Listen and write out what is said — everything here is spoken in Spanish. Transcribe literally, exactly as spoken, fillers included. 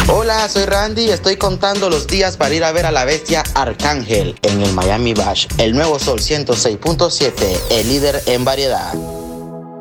Hola, soy Randy y estoy contando los días para ir a ver a la bestia Arcángel en el Miami Bash, el nuevo Sol ciento seis punto siete, el líder en variedad.